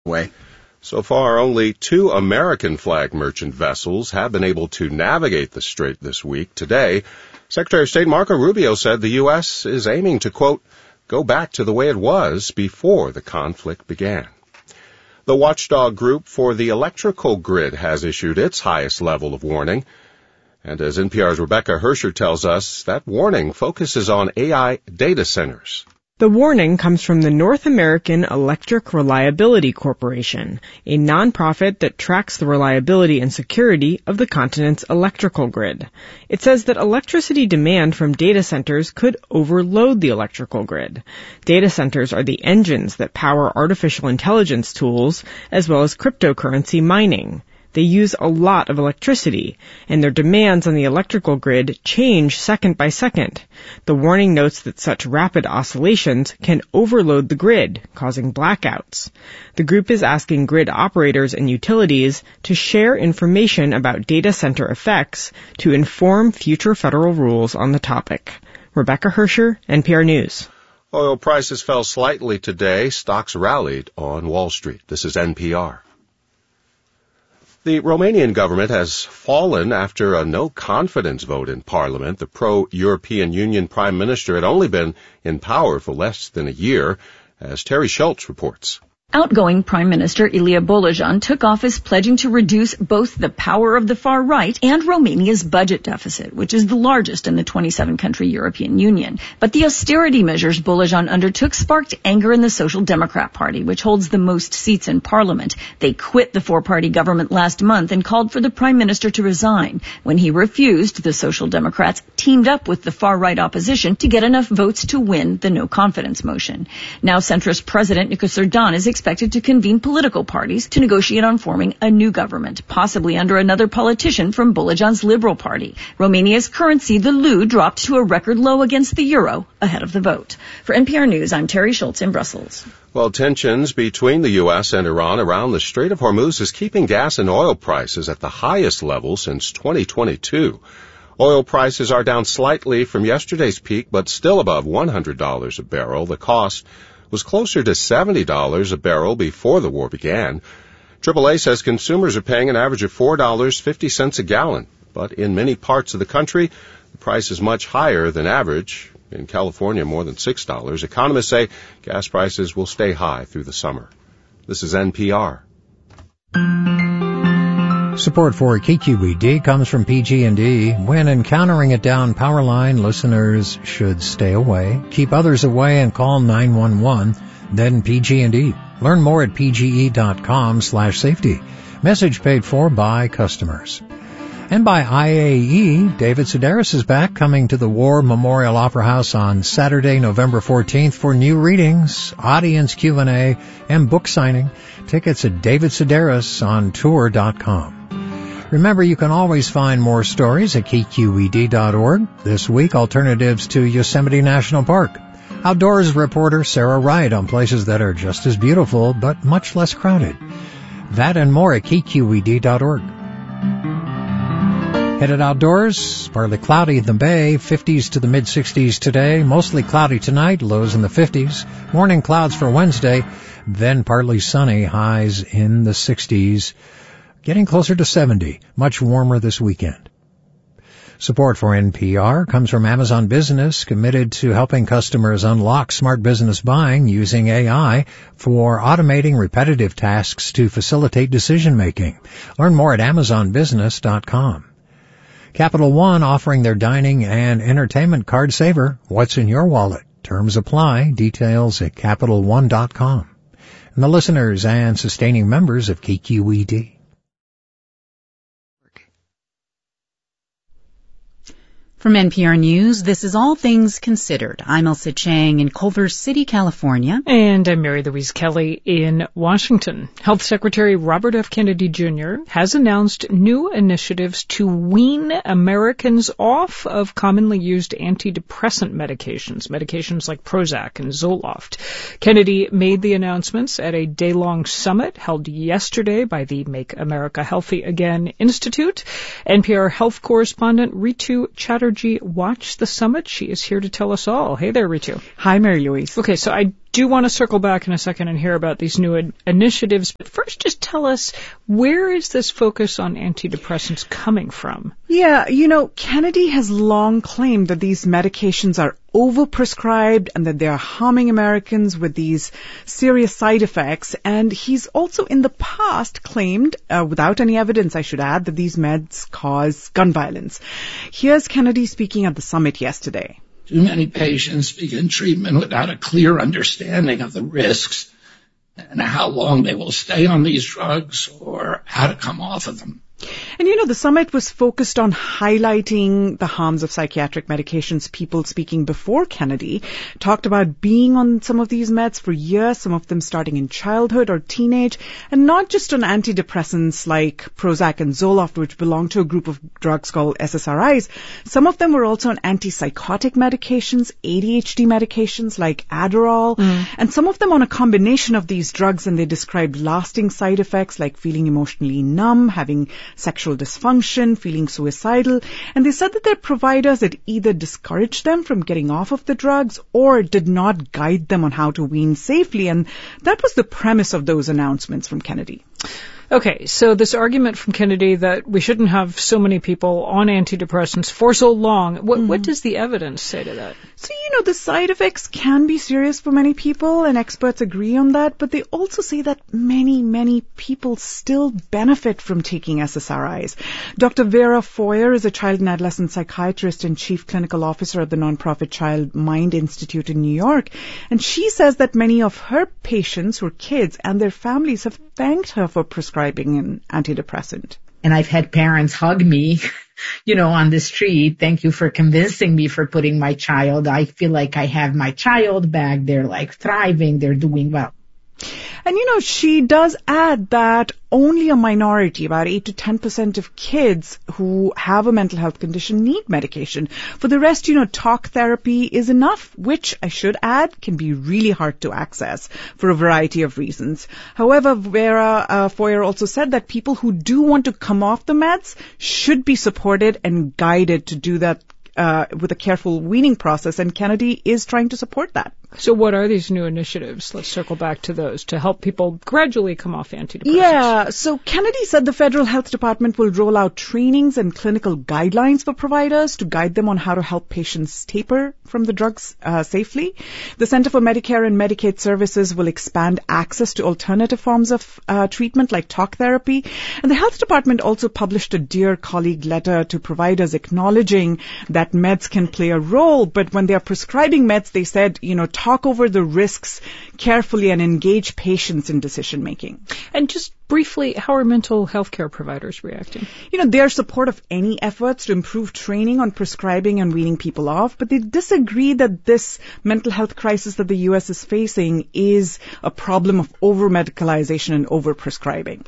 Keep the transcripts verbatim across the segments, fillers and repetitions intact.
way. So far, only two American-flag merchant vessels have been able to navigate the strait this week. Today, Secretary of State Marco Rubio said the U S is aiming to, quote, go back to the way it was before the conflict began. The watchdog group for the electrical grid has issued its highest level of warning. And as N P R's Rebecca Hersher tells us, that warning focuses on A I data centers. The warning comes from the North American Electric Reliability Corporation, a nonprofit that tracks the reliability and security of the continent's electrical grid. It says that electricity demand from data centers could overload the electrical grid. Data centers are the engines that power artificial intelligence tools as well as cryptocurrency mining. They use a lot of electricity, and their demands on the electrical grid change second by second. The warning notes that such rapid oscillations can overload the grid, causing blackouts. The group is asking grid operators and utilities to share information about data center effects to inform future federal rules on the topic. Rebecca Hersher, N P R News. Oil prices fell slightly today. Stocks rallied on Wall Street. This is N P R. The Romanian government has fallen after a no-confidence vote in Parliament. The pro-European Union Prime Minister had only been in power for less than a year, as Terry Schultz reports. Outgoing Prime Minister Ilie Bolojan took office pledging to reduce both the power of the far right and Romania's budget deficit, which is the largest in the twenty-seven country European Union. But the austerity measures Bolojan undertook sparked anger in the Social Democrat Party, which holds the most seats in Parliament. They quit the four-party government last month and called for the Prime Minister to resign. When he refused, the Social Democrats teamed up with the far-right opposition to get enough votes to win the no-confidence motion. Now centrist President Nicu Surdan is expected to convene political parties to negotiate on forming a new government, possibly under another politician from Bolojan's Liberal Party. Romania's currency, the leu, dropped to a record low against the euro ahead of the vote. For N P R News, I'm Terry Schultz in Brussels. Well, tensions between the U S and Iran around the Strait of Hormuz is keeping gas and oil prices at the highest level since twenty twenty-two. Oil prices are down slightly from yesterday's peak, but still above one hundred dollars a barrel. The cost was closer to seventy dollars a barrel before the war began. triple A says consumers are paying an average of four dollars and fifty cents a gallon, but in many parts of the country, the price is much higher than average. In California, more than six dollars. Economists say gas prices will stay high through the summer. This is N P R. Support for K Q E D comes from P G and E. When encountering a down power line, listeners should stay away, keep others away, and call nine one one, then P G and E. Learn more at pge.com slash safety. Message paid for by customers. And by I A E, David Sedaris is back, coming to the War Memorial Opera House on Saturday, November fourteenth for new readings, audience Q and A, and book signing. Tickets at david sedaris on tour dot com. Remember, you can always find more stories at K Q E D dot org. This week, alternatives to Yosemite National Park. Outdoors reporter Sarah Wright on places that are just as beautiful, but much less crowded. That and more at K Q E D dot org. Headed outdoors, partly cloudy in the Bay, fifties to the mid-sixties today, mostly cloudy tonight, lows in the fifties. Morning clouds for Wednesday, then partly sunny, highs in the sixties. Getting closer to seventy, much warmer this weekend. Support for N P R comes from Amazon Business, committed to helping customers unlock smart business buying using A I for automating repetitive tasks to facilitate decision-making. Learn more at amazon business dot com. Capital One offering their dining and entertainment card saver. What's in your wallet? Terms apply. Details at capital one dot com. And the listeners and sustaining members of K Q E D. From N P R News, this is All Things Considered. I'm Elsa Chang in Culver City, California. And I'm Mary Louise Kelly in Washington. Health Secretary Robert F. Kennedy Junior has announced new initiatives to wean Americans off of commonly used antidepressant medications, medications like Prozac and Zoloft. Kennedy made the announcements at a day-long summit held yesterday by the Make America Healthy Again Institute. N P R health correspondent Ritu Chatterjee watched the summit. She is here to tell us all. Hey there, Ritu. Hi, Mary Louise. Okay, so I do want to circle back in a second and hear about these new in- initiatives. But first, just tell us, where is this focus on antidepressants coming from? Yeah, you know, Kennedy has long claimed that these medications are overprescribed and that they are harming Americans with these serious side effects. And he's also in the past claimed, uh, without any evidence, I should add, that these meds cause gun violence. Here's Kennedy speaking at the summit yesterday. Too many patients begin treatment without a clear understanding of the risks and how long they will stay on these drugs or how to come off of them. And, you know, the summit was focused on highlighting the harms of psychiatric medications. People speaking before Kennedy talked about being on some of these meds for years, some of them starting in childhood or teenage, and not just on antidepressants like Prozac and Zoloft, which belong to a group of drugs called S S R Is. Some of them were also on antipsychotic medications, A D H D medications like Adderall, mm. and some of them on a combination of these drugs, and they described lasting side effects like feeling emotionally numb, having sexual dysfunction, feeling suicidal, and they said that their providers had either discouraged them from getting off of the drugs or did not guide them on how to wean safely, and that was the premise of those announcements from Kennedy. Okay, so this argument from Kennedy that we shouldn't have so many people on antidepressants for so long, what, mm-hmm. what does the evidence say to that? So, you know, the side effects can be serious for many people, and experts agree on that, but they also say that many, many people still benefit from taking S S R Is. Doctor Vera Foyer is a child and adolescent psychiatrist and chief clinical officer at the nonprofit Child Mind Institute in New York, and she says that many of her patients who are kids and their families have thanked her for prescribing an antidepressant. And I've had parents hug me, you know, on the street. Thank you for convincing me for putting my child. I feel like I have my child back. They're like thriving. They're doing well. And, you know, she does add that only a minority, about eight to ten percent of kids who have a mental health condition need medication. For the rest, you know, talk therapy is enough, which I should add can be really hard to access for a variety of reasons. However, Vera uh, Foyer also said that people who do want to come off the meds should be supported and guided to do that uh, with a careful weaning process, and Kennedy is trying to support that. So what are these new initiatives? Let's circle back to those to help people gradually come off antidepressants. Yeah, so Kennedy said the Federal Health Department will roll out trainings and clinical guidelines for providers to guide them on how to help patients taper from the drugs uh, safely. The Center for Medicare and Medicaid Services will expand access to alternative forms of uh, treatment like talk therapy. And the Health Department also published a Dear Colleague letter to providers acknowledging that meds can play a role, but when they are prescribing meds, they said, you know, talk over the risks carefully and engage patients in decision making. And just briefly, how are mental health care providers reacting? You know, they're supportive of any efforts to improve training on prescribing and weaning people off, but they disagree that this mental health crisis that the U S is facing is a problem of over-medicalization and over-prescribing.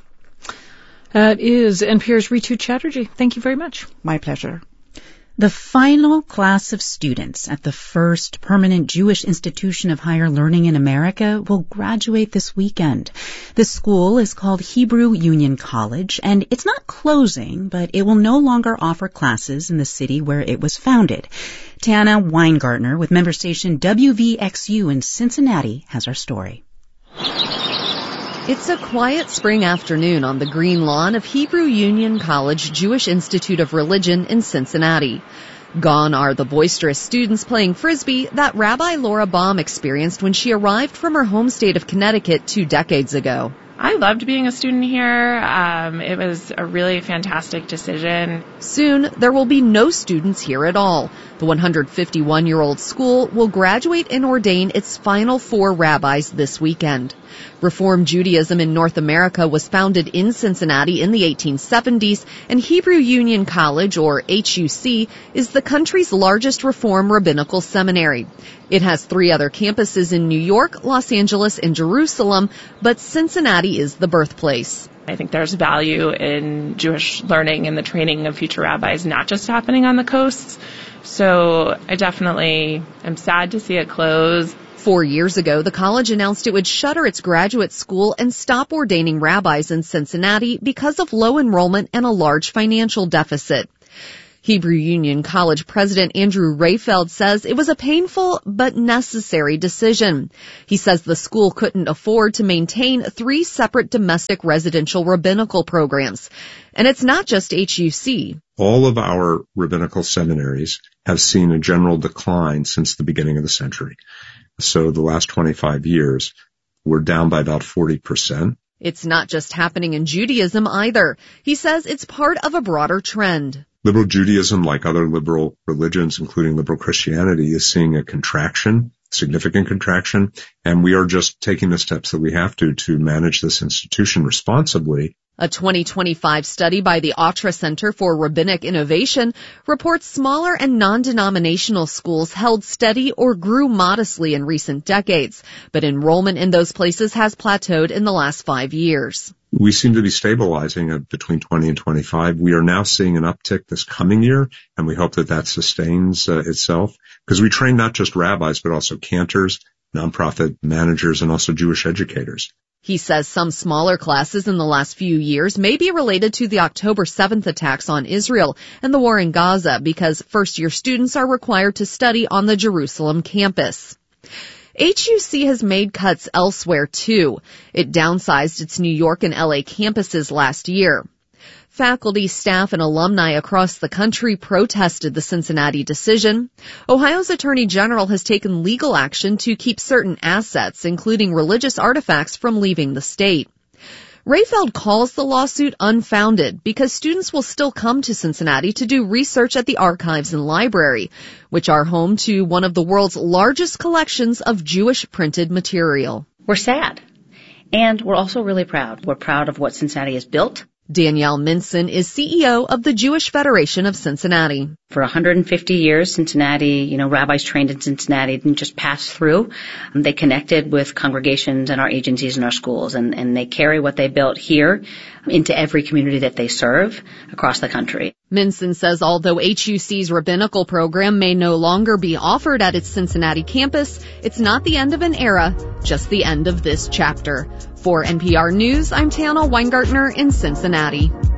That is N P R's Ritu Chatterjee. Thank you very much. My pleasure. The final class of students at the first permanent Jewish institution of higher learning in America will graduate this weekend. The school is called Hebrew Union College, and it's not closing, but it will no longer offer classes in the city where it was founded. Tana Weingartner with member station W V X U in Cincinnati has our story. It's a quiet spring afternoon on the green lawn of Hebrew Union College Jewish Institute of Religion in Cincinnati. Gone are the boisterous students playing frisbee that Rabbi Laura Baum experienced when she arrived from her home state of Connecticut two decades ago. I loved being a student here. Um, it was a really fantastic decision. Soon, there will be no students here at all. The one hundred fifty-one-year-old school will graduate and ordain its final four rabbis this weekend. Reform Judaism in North America was founded in Cincinnati in the eighteen seventies, and Hebrew Union College, or H U C, is the country's largest Reform rabbinical seminary. It has three other campuses in New York, Los Angeles, and Jerusalem, but Cincinnati is the birthplace. I think there's value in Jewish learning and the training of future rabbis not just happening on the coasts. So I definitely am sad to see it close. Four years ago, the college announced it would shutter its graduate school and stop ordaining rabbis in Cincinnati because of low enrollment and a large financial deficit. Hebrew Union College President Andrew Rayfeld says it was a painful but necessary decision. He says the school couldn't afford to maintain three separate domestic residential rabbinical programs. And it's not just H U C. All of our rabbinical seminaries have seen a general decline since the beginning of the century. So the last twenty-five years, we're down by about forty percent. It's not just happening in Judaism either. He says it's part of a broader trend. Liberal Judaism, like other liberal religions, including liberal Christianity, is seeing a contraction, significant contraction, and we are just taking the steps that we have to to manage this institution responsibly. A twenty twenty-five study by the Autra Center for Rabbinic Innovation reports smaller and non-denominational schools held steady or grew modestly in recent decades, but enrollment in those places has plateaued in the last five years. We seem to be stabilizing at between twenty and twenty-five. We are now seeing an uptick this coming year, and we hope that that sustains uh, itself, because we train not just rabbis, but also cantors, nonprofit managers, and also Jewish educators. He says some smaller classes in the last few years may be related to the October seventh attacks on Israel and the war in Gaza, because first-year students are required to study on the Jerusalem campus. H U C has made cuts elsewhere, too. It downsized its New York and L A campuses last year. Faculty, staff, and alumni across the country protested the Cincinnati decision. Ohio's Attorney General has taken legal action to keep certain assets, including religious artifacts, from leaving the state. Rayfeld calls the lawsuit unfounded because students will still come to Cincinnati to do research at the archives and library, which are home to one of the world's largest collections of Jewish printed material. We're sad, and we're also really proud. We're proud of what Cincinnati has built. Danielle Minson is C E O of the Jewish Federation of Cincinnati. For one hundred fifty years, Cincinnati, you know, rabbis trained in Cincinnati didn't just pass through. They connected with congregations and our agencies and our schools, and, and they carry what they built here into every community that they serve across the country. Minson says although H U C's rabbinical program may no longer be offered at its Cincinnati campus, it's not the end of an era, just the end of this chapter. For N P R News, I'm Tana Weingartner in Cincinnati.